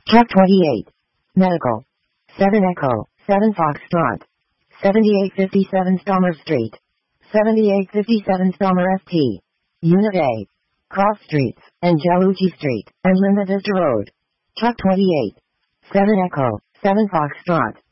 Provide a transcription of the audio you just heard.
Truck 28. Medical. 7 Echo, 7 Foxtrot. 7857 Stommer Street. 7857 Stommer FT. Unit A. Cross Streets, and Jaluchi Street, and Linda Vista Road. Truck 28. 7 Echo, 7 Foxtrot.